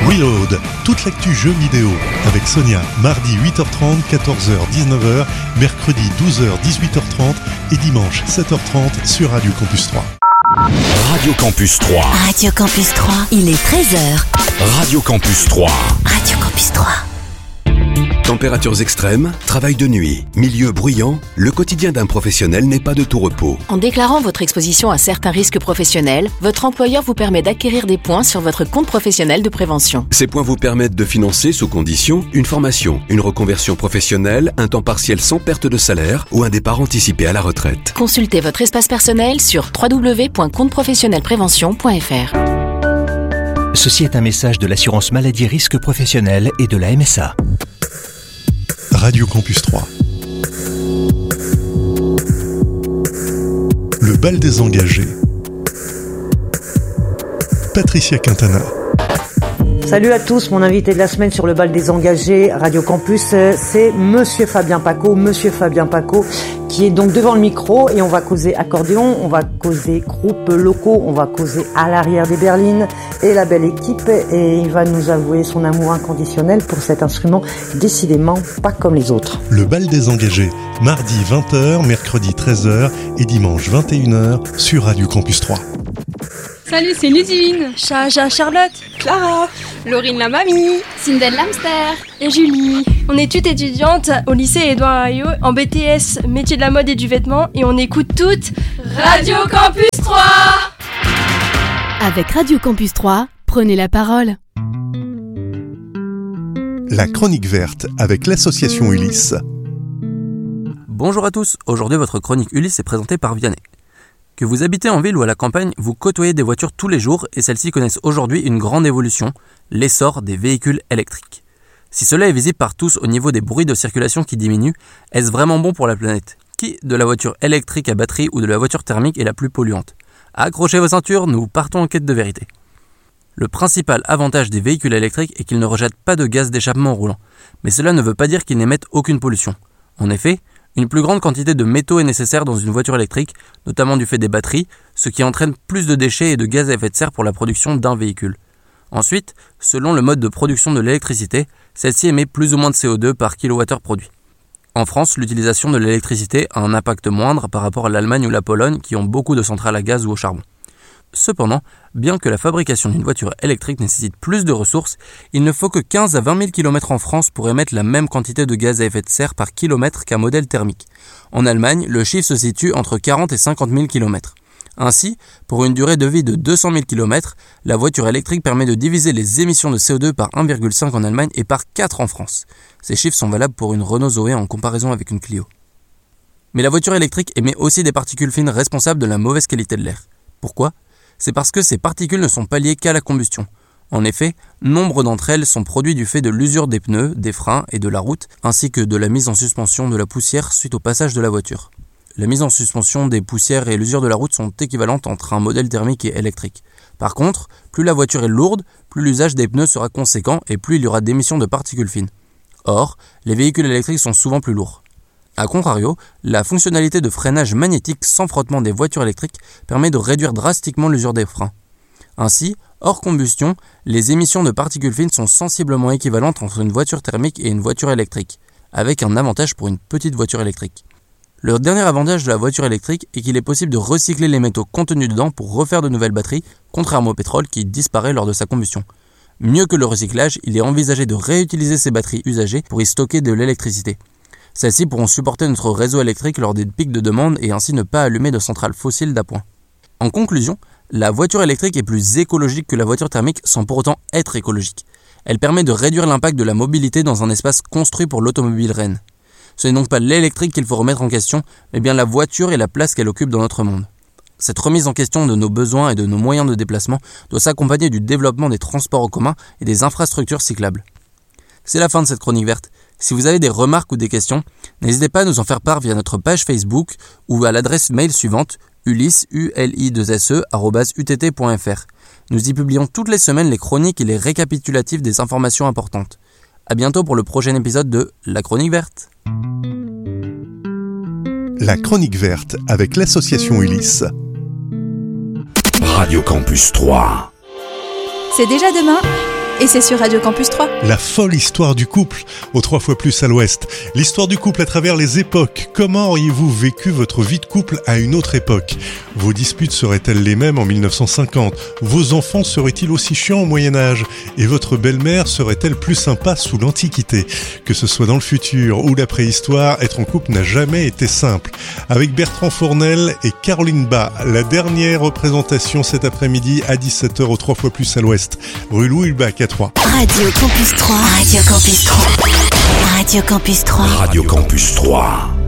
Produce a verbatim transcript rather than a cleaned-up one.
Reload, toute l'actu jeux vidéo avec Sonia, mardi huit heures trente, quatorze heures, dix-neuf heures, mercredi douze heures, dix-huit heures trente et dimanche sept heures trente sur Radio Campus trois. Radio Campus trois. Radio Campus trois, il est treize heures. Radio Campus trois. Radio Campus trois. Températures extrêmes, travail de nuit, milieu bruyant, le quotidien d'un professionnel n'est pas de tout repos. En déclarant votre exposition à certains risques professionnels, votre employeur vous permet d'acquérir des points sur votre compte professionnel de prévention. Ces points vous permettent de financer sous condition une formation, une reconversion professionnelle, un temps partiel sans perte de salaire ou un départ anticipé à la retraite. Consultez votre espace personnel sur w w w point compte professionnel prévention point f r. Ceci est un message de l'assurance maladie risque professionnel et de la M S A. Radio Campus trois. Le bal des engagés. Patricia Quintana. Salut à tous, mon invité de la semaine sur le bal des engagés Radio Campus, c'est Monsieur Fabien Paco, Monsieur Fabien Paco, qui est donc devant le micro et on va causer accordéon, on va causer groupes locaux, on va causer à l'arrière des berlines et la belle équipe, et il va nous avouer son amour inconditionnel pour cet instrument décidément pas comme les autres. Le bal des engagés, mardi vingt heures, mercredi treize heures et dimanche vingt et une heures sur Radio Campus trois. Salut, c'est Ludivine, Chaja, Charlotte, Clara, Laurine la mamie, Sindel Lamster et Julie. On est toutes étudiantes au lycée Édouard Herriot en B T S, métier de la mode et du vêtement, et on écoute toutes Radio Campus trois. Avec Radio Campus trois, prenez la parole. La chronique verte avec l'association Ulysse. Bonjour à tous, aujourd'hui votre chronique Ulysse est présentée par Vianney. Que vous habitez en ville ou à la campagne, vous côtoyez des voitures tous les jours et celles-ci connaissent aujourd'hui une grande évolution, l'essor des véhicules électriques. Si cela est visible par tous au niveau des bruits de circulation qui diminuent, est-ce vraiment bon pour la planète ? Qui de la voiture électrique à batterie ou de la voiture thermique est la plus polluante ? Accrochez vos ceintures, nous partons en quête de vérité. Le principal avantage des véhicules électriques est qu'ils ne rejettent pas de gaz d'échappement en roulant, mais cela ne veut pas dire qu'ils n'émettent aucune pollution. En effet, une plus grande quantité de métaux est nécessaire dans une voiture électrique, notamment du fait des batteries, ce qui entraîne plus de déchets et de gaz à effet de serre pour la production d'un véhicule. Ensuite, selon le mode de production de l'électricité, celle-ci émet plus ou moins de C O deux par kilowattheure produit. En France, l'utilisation de l'électricité a un impact moindre par rapport à l'Allemagne ou la Pologne qui ont beaucoup de centrales à gaz ou au charbon. Cependant, bien que la fabrication d'une voiture électrique nécessite plus de ressources, il ne faut que quinze à vingt mille kilomètres en France pour émettre la même quantité de gaz à effet de serre par kilomètre qu'un modèle thermique. En Allemagne, le chiffre se situe entre quarante et cinquante mille kilomètres. Ainsi, pour une durée de vie de deux cent mille kilomètres, la voiture électrique permet de diviser les émissions de C O deux par un virgule cinq en Allemagne et par quatre en France. Ces chiffres sont valables pour une Renault Zoé en comparaison avec une Clio. Mais la voiture électrique émet aussi des particules fines responsables de la mauvaise qualité de l'air. Pourquoi ? C'est parce que ces particules ne sont pas liées qu'à la combustion. En effet, nombre d'entre elles sont produites du fait de l'usure des pneus, des freins et de la route, ainsi que de la mise en suspension de la poussière suite au passage de la voiture. La mise en suspension des poussières et l'usure de la route sont équivalentes entre un modèle thermique et électrique. Par contre, plus la voiture est lourde, plus l'usage des pneus sera conséquent et plus il y aura d'émissions de particules fines. Or, les véhicules électriques sont souvent plus lourds. A contrario, la fonctionnalité de freinage magnétique sans frottement des voitures électriques permet de réduire drastiquement l'usure des freins. Ainsi, hors combustion, les émissions de particules fines sont sensiblement équivalentes entre une voiture thermique et une voiture électrique, avec un avantage pour une petite voiture électrique. Le dernier avantage de la voiture électrique est qu'il est possible de recycler les métaux contenus dedans pour refaire de nouvelles batteries, contrairement au pétrole qui disparaît lors de sa combustion. Mieux que le recyclage, il est envisagé de réutiliser ces batteries usagées pour y stocker de l'électricité. Celles-ci pourront supporter notre réseau électrique lors des pics de demande et ainsi ne pas allumer de centrales fossiles d'appoint. En conclusion, la voiture électrique est plus écologique que la voiture thermique sans pour autant être écologique. Elle permet de réduire l'impact de la mobilité dans un espace construit pour l'automobile reine. Ce n'est donc pas l'électrique qu'il faut remettre en question, mais bien la voiture et la place qu'elle occupe dans notre monde. Cette remise en question de nos besoins et de nos moyens de déplacement doit s'accompagner du développement des transports en commun et des infrastructures cyclables. C'est la fin de cette chronique verte. Si vous avez des remarques ou des questions, n'hésitez pas à nous en faire part via notre page Facebook ou à l'adresse mail suivante ulysse u l i deux s e arobase u t t point f r. Nous y publions toutes les semaines les chroniques et les récapitulatifs des informations importantes. À bientôt pour le prochain épisode de La Chronique Verte. La Chronique Verte avec l'association Ulysse. Radio Campus trois. C'est déjà demain. et c'est sur Radio Campus trois. La folle histoire du couple, au trois fois plus à l'ouest. L'histoire du couple à travers les époques. Comment auriez-vous vécu votre vie de couple à une autre époque ? Vos disputes seraient-elles les mêmes en mille neuf cent cinquante ? Vos enfants seraient-ils aussi chiants au Moyen-Âge ? Et votre belle-mère serait-elle plus sympa sous l'Antiquité ? Que ce soit dans le futur ou la préhistoire, être en couple n'a jamais été simple. Avec Bertrand Fournel et Caroline Bas, la dernière représentation cet après-midi à dix-sept heures au trois fois plus à l'ouest, rue Louis Hulbach à Troyes. Radio Campus trois. Radio Campus trois. Radio Campus trois. Radio Campus trois.